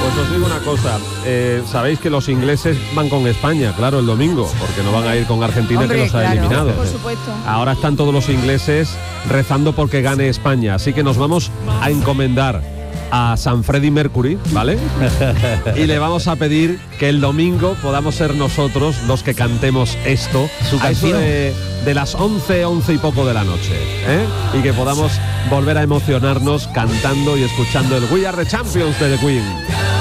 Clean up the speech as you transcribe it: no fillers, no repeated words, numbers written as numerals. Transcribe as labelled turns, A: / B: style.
A: Pues os digo una cosa, sabéis que los ingleses van con España, claro, el domingo, porque no van a ir con Argentina.
B: Hombre,
A: que nos ha
B: claro,
A: eliminado.
B: por supuesto.
A: Ahora están todos los ingleses rezando porque gane España, así que nos vamos a encomendar a San Freddie Mercury, ¿vale? Y le vamos a pedir que el domingo podamos ser nosotros los que cantemos esto a eso de las 11 y poco de la noche, ¿eh? Y que podamos volver a emocionarnos cantando y escuchando el We Are the Champions de The Queen.